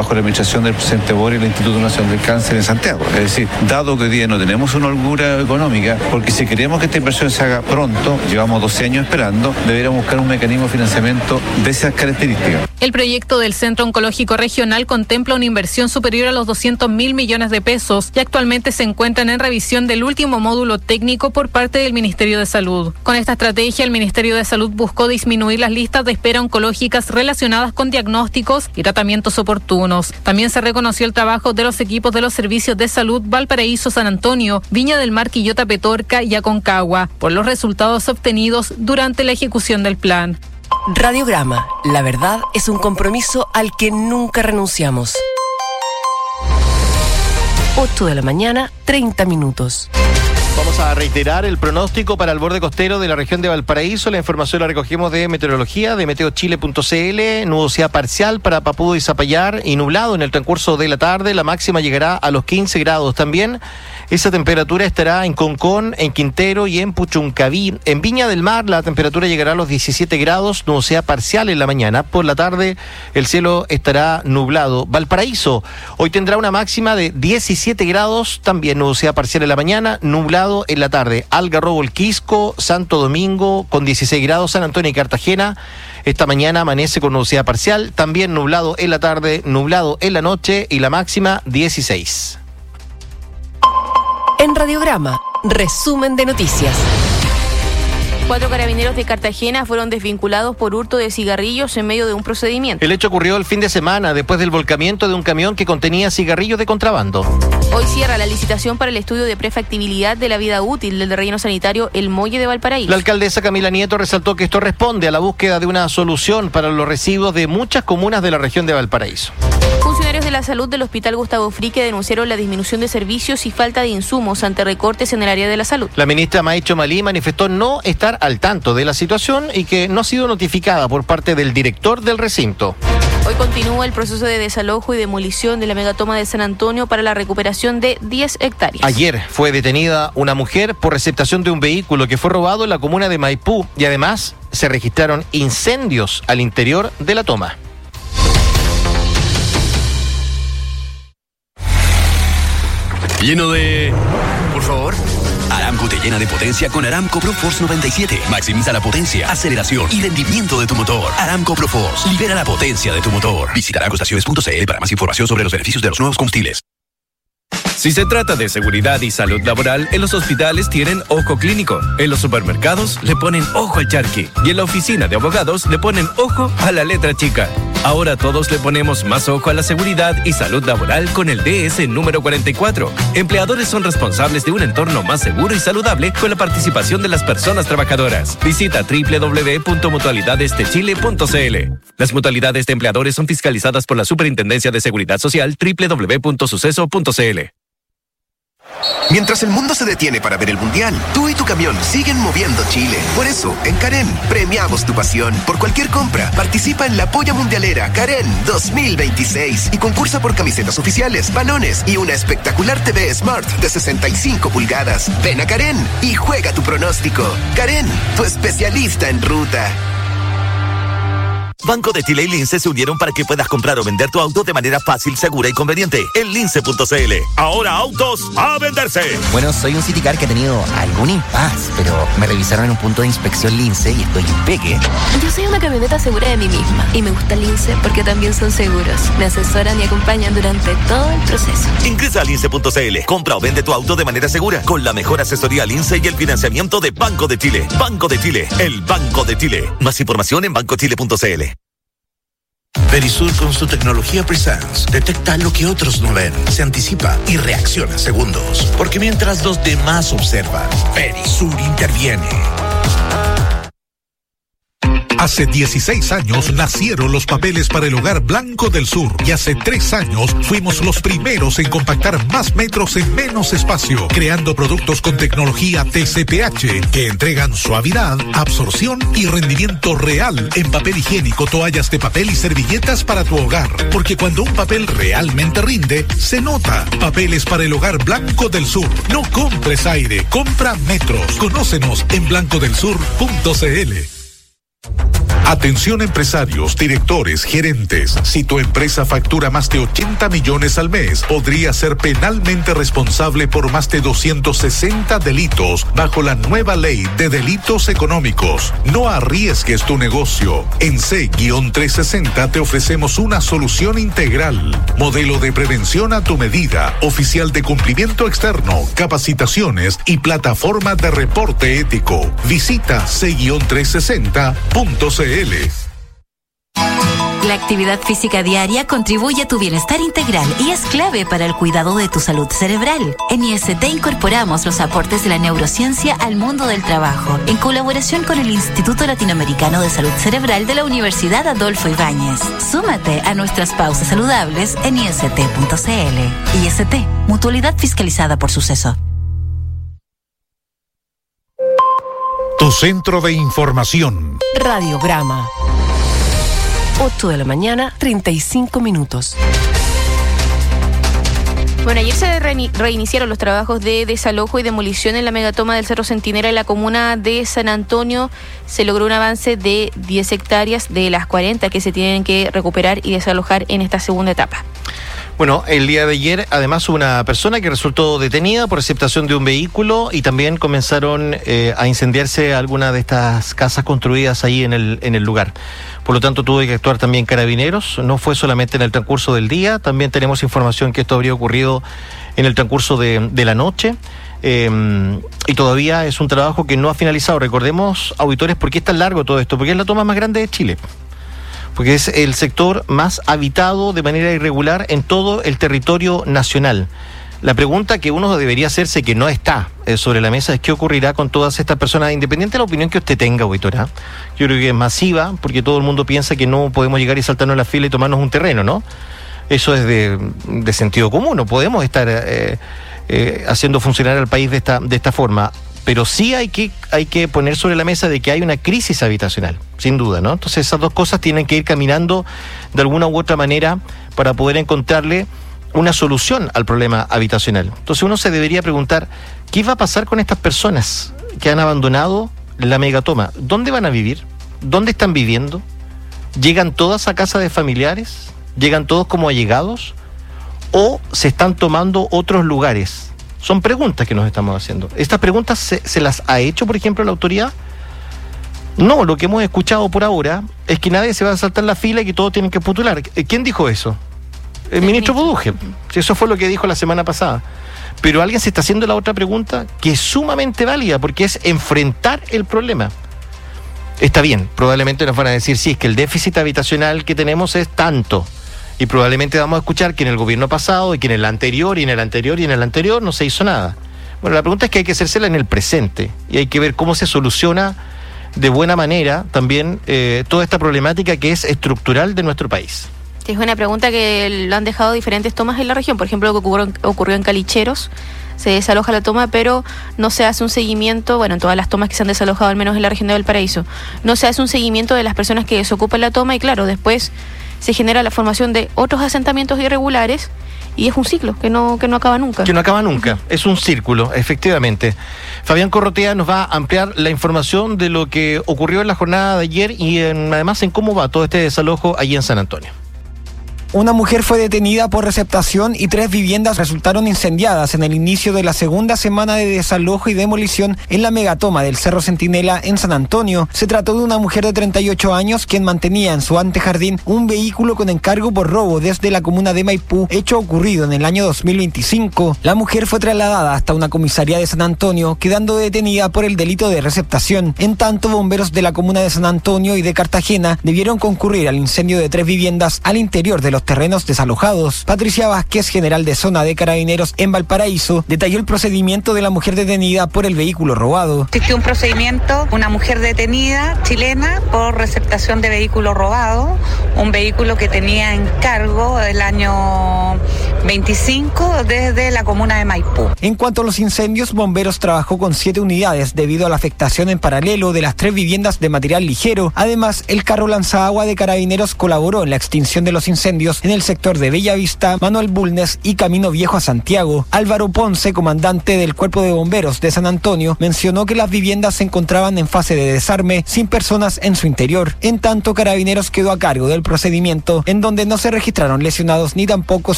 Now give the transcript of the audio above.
bajo la administración del presidente Boric y el Instituto Nacional del Cáncer en Santiago. Es decir, dado que hoy día no tenemos una holgura económica, porque si queremos que esta inversión se haga pronto, llevamos 12 años esperando, deberíamos buscar un mecanismo de financiamiento de esas características. El proyecto del Centro Oncológico Regional contempla una inversión superior a los 200.000 millones de pesos y actualmente se encuentran en revisión del último módulo técnico por parte del Ministerio de Salud. Con esta estrategia, el Ministerio de Salud buscó disminuir las listas de espera oncológicas relacionadas con diagnósticos y tratamientos oportunos. También se reconoció el trabajo de los equipos de los servicios de salud Valparaíso, San Antonio, Viña del Mar, Quillota, Petorca y Aconcagua por los resultados obtenidos durante la ejecución del plan. Radiograma, la verdad es un compromiso al que nunca renunciamos. 8 de la mañana, 30 minutos. Vamos a reiterar el pronóstico para el borde costero de la región de Valparaíso. La información la recogemos de meteorología, de meteochile.cl. Nubosidad parcial para Papudo y Zapallar y nublado en el transcurso de la tarde. La máxima llegará a los 15 grados también. Esa temperatura estará en Concón, en Quintero y en Puchuncaví. En Viña del Mar la temperatura llegará a los 17 grados, nubosidad parcial en la mañana. Por la tarde el cielo estará nublado. Valparaíso hoy tendrá una máxima de 17 grados, también nubosidad parcial en la mañana, nublado en la tarde. Algarrobo, El Quisco, Santo Domingo con 16 grados, San Antonio y Cartagena. Esta mañana amanece con nubosidad parcial, también nublado en la tarde, nublado en la noche y la máxima 16. En Radiograma, resumen de noticias. 4 carabineros de Cartagena fueron desvinculados por hurto de cigarrillos en medio de un procedimiento. El hecho ocurrió el fin de semana después del volcamiento de un camión que contenía cigarrillos de contrabando. Hoy cierra la licitación para el estudio de prefactibilidad de la vida útil del relleno sanitario El Molle de Valparaíso. La alcaldesa Camila Nieto resaltó que esto responde a la búsqueda de una solución para los residuos de muchas comunas de la región de Valparaíso. Funcionarios de la salud del Hospital Gustavo Frique denunciaron la disminución de servicios y falta de insumos ante recortes en el área de la salud. La ministra Maicho Malí manifestó no estar al tanto de la situación y que no ha sido notificada por parte del director del recinto. Hoy continúa el proceso de desalojo y demolición de la megatoma de San Antonio para la recuperación de 10 hectáreas. Ayer fue detenida una mujer por receptación de un vehículo que fue robado en la comuna de Maipú y además se registraron incendios al interior de la toma. Lleno de... Por favor. Aramco te llena de potencia con Aramco ProForce 97. Maximiza la potencia, aceleración y rendimiento de tu motor. Aramco ProForce. Libera la potencia de tu motor. Visita aramcostaciones.cl para más información sobre los beneficios de los nuevos combustibles. Si se trata de seguridad y salud laboral, en los hospitales tienen ojo clínico, en los supermercados le ponen ojo al charqui y en la oficina de abogados le ponen ojo a la letra chica. Ahora todos le ponemos más ojo a la seguridad y salud laboral con el DS número 44. Empleadores son responsables de un entorno más seguro y saludable con la participación de las personas trabajadoras. Visita www.mutualidadesdechile.cl. Las mutualidades de empleadores son fiscalizadas por la Superintendencia de Seguridad Social www.suceso.cl. Mientras el mundo se detiene para ver el Mundial, tú y tu camión siguen moviendo Chile. Por eso, en Karen, premiamos tu pasión. Por cualquier compra, participa en la Polla Mundialera Karen 2026 y concursa por camisetas oficiales, balones y una espectacular TV Smart de 65 pulgadas. Ven a Karen y juega tu pronóstico. Karen, tu especialista en ruta. Banco de Chile y Lince se unieron para que puedas comprar o vender tu auto de manera fácil, segura y conveniente. En lince.cl. Ahora autos a venderse. Bueno, soy un Citicar que ha tenido algún impasse, pero me revisaron en un punto de inspección Lince y estoy impeque. Yo soy una camioneta segura de mí misma y me gusta Lince porque también son seguros. Me asesoran y acompañan durante todo el proceso. Ingresa a lince.cl. Compra o vende tu auto de manera segura con la mejor asesoría Lince y el financiamiento de Banco de Chile. Banco de Chile, el Banco de Chile. Más información en bancochile.cl. Verisur con su tecnología Presence detecta lo que otros no ven, se anticipa y reacciona segundos. Porque mientras los demás observan, Verisur interviene. Hace 16 años nacieron los papeles para el hogar Blanco del Sur y hace 3 años fuimos los primeros en compactar más metros en menos espacio, creando productos con tecnología TCPH que entregan suavidad, absorción y rendimiento real en papel higiénico, toallas de papel y servilletas para tu hogar. Porque cuando un papel realmente rinde, se nota. Papeles para el hogar Blanco del Sur. No compres aire, compra metros. Conócenos en blancodelsur.cl. Atención empresarios, directores, gerentes. Si tu empresa factura más de 80 millones al mes, podría ser penalmente responsable por más de 260 delitos bajo la nueva ley de delitos económicos. No arriesgues tu negocio. En C-360 te ofrecemos una solución integral. Modelo de prevención a tu medida, oficial de cumplimiento externo, capacitaciones y plataforma de reporte ético. Visita C-360.cl. La actividad física diaria contribuye a tu bienestar integral y es clave para el cuidado de tu salud cerebral. En IST incorporamos los aportes de la neurociencia al mundo del trabajo, en colaboración con el Instituto Latinoamericano de Salud Cerebral de la Universidad Adolfo Ibáñez. Súmate a nuestras pausas saludables en ist.cl. IST, mutualidad fiscalizada por Suceso. Tu centro de información. Radiograma. 8 de la mañana, 35 minutos. Bueno, ayer se reiniciaron los trabajos de desalojo y demolición en la megatoma del Cerro Centinela en la comuna de San Antonio. Se logró un avance de 10 hectáreas de las 40 que se tienen que recuperar y desalojar en esta segunda etapa. Bueno, el día de ayer además hubo una persona que resultó detenida por receptación de un vehículo y también comenzaron a incendiarse algunas de estas casas construidas ahí en el lugar. Por lo tanto, tuvo que actuar también Carabineros. No fue solamente en el transcurso del día, también tenemos información que esto habría ocurrido en el transcurso de la noche. Y todavía es un trabajo que no ha finalizado. Recordemos, auditores, ¿por qué es tan largo todo esto? Porque es la toma más grande de Chile. Porque es el sector más habitado de manera irregular en todo el territorio nacional. La pregunta que uno debería hacerse, que no está sobre la mesa, es qué ocurrirá con todas estas personas, independiente de la opinión que usted tenga, auditora. Yo creo que es masiva, porque todo el mundo piensa que no podemos llegar y saltarnos la fila y tomarnos un terreno, ¿no? Eso es de sentido común, no podemos estar haciendo funcionar al país de esta forma. Pero sí hay que poner sobre la mesa de que hay una crisis habitacional, sin duda, ¿no? Entonces esas dos cosas tienen que ir caminando de alguna u otra manera para poder encontrarle una solución al problema habitacional. Entonces uno se debería preguntar, ¿qué va a pasar con estas personas que han abandonado la megatoma? ¿Dónde van a vivir? ¿Dónde están viviendo? ¿Llegan todas a casa de familiares? ¿Llegan todos como allegados? ¿O se están tomando otros lugares? Son preguntas que nos estamos haciendo. ¿Estas preguntas se las ha hecho, por ejemplo, la autoridad? No, lo que hemos escuchado por ahora es que nadie se va a saltar la fila y que todos tienen que postular. ¿Quién dijo eso? El ministro Buduje. Eso fue lo que dijo la semana pasada. Pero alguien se está haciendo la otra pregunta que es sumamente válida, porque es enfrentar el problema. Está bien, probablemente nos van a decir, sí, es que el déficit habitacional que tenemos es tanto. Y probablemente vamos a escuchar que en el gobierno pasado y que en el anterior y en el anterior y en el anterior no se hizo nada. Bueno, la pregunta es que hay que hacérsela en el presente y hay que ver cómo se soluciona de buena manera también toda esta problemática que es estructural de nuestro país. Es una pregunta que lo han dejado diferentes tomas en la región. Por ejemplo, lo que ocurrió en Calicheros. Se desaloja la toma, pero no se hace un seguimiento, bueno, en todas las tomas que se han desalojado, al menos en la región de Valparaíso, no se hace un seguimiento de las personas que desocupan la toma y claro, después se genera la formación de otros asentamientos irregulares y es un ciclo que no acaba nunca. Que no acaba nunca, es un círculo, efectivamente. Fabián Corrotea nos va a ampliar la información de lo que ocurrió en la jornada de ayer y además en cómo va todo este desalojo allí en San Antonio. Una mujer fue detenida por receptación y 3 viviendas resultaron incendiadas en el inicio de la segunda semana de desalojo y demolición en la megatoma del Cerro Centinela en San Antonio. Se trató de una mujer de 38 años quien mantenía en su antejardín un vehículo con encargo por robo desde la comuna de Maipú, hecho ocurrido en el año 2025. La mujer fue trasladada hasta una comisaría de San Antonio, quedando detenida por el delito de receptación. En tanto, bomberos de la comuna de San Antonio y de Cartagena debieron concurrir al incendio de 3 viviendas al interior de los terrenos desalojados. Patricia Vázquez, general de zona de Carabineros en Valparaíso, detalló el procedimiento de la mujer detenida por el vehículo robado. Existió un procedimiento, una mujer detenida chilena por receptación de vehículo robado, un vehículo que tenía en cargo el año 25 desde la comuna de Maipú. En cuanto a los incendios, Bomberos trabajó con 7 unidades debido a la afectación en paralelo de las 3 viviendas de material ligero. Además, el carro lanzagua de Carabineros colaboró en la extinción de los incendios en el sector de Bellavista, Manuel Bulnes y Camino Viejo a Santiago. Álvaro Ponce, comandante del Cuerpo de Bomberos de San Antonio, mencionó que las viviendas se encontraban en fase de desarme sin personas en su interior. En tanto, Carabineros quedó a cargo del procedimiento, en donde no se registraron lesionados ni tampoco